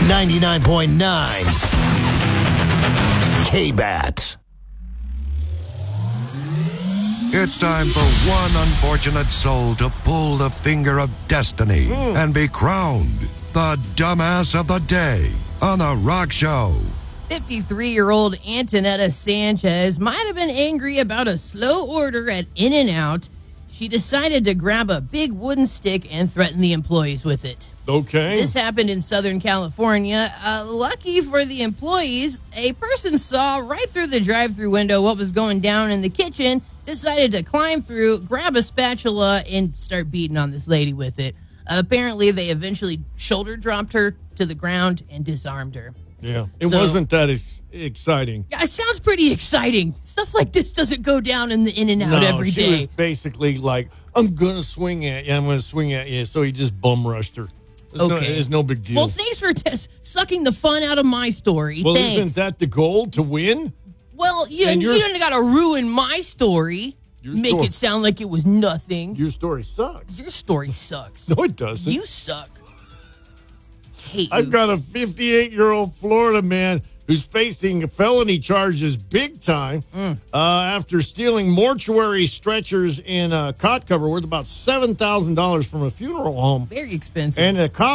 99.9 K-Bat. It's time for one unfortunate soul to pull the finger of destiny and be crowned the dumbass of the day on The Rock Show. 53-year-old Antonetta Sanchez might have been angry about a slow order at In-N-Out. She decided to grab a big wooden stick and threaten the employees with it. Okay. This happened in Southern California. Lucky for the employees, a person saw right through the drive-thru window what was going down in the kitchen, decided to climb through, grab a spatula, and start beating on this lady with it. Apparently, they eventually shoulder dropped her to the ground and disarmed her. Yeah, it wasn't that exciting. Yeah, it sounds pretty exciting. Stuff like this doesn't go down in the In-N-Out every she day. was basically like, I'm going to swing at you. So he just bum rushed her. It's no big deal. Well, thanks for sucking the fun out of my story. Well, thanks. isn't that the goal, to win? Well, you don't got to ruin my story. Make it sound like it was nothing. Your story sucks. Your story sucks. No, it doesn't. You suck. Hate I've you. got a 58-year-old Florida man who's facing felony charges big time after stealing mortuary stretchers and a cot cover worth about $7,000 from a funeral home. Very expensive. And a cop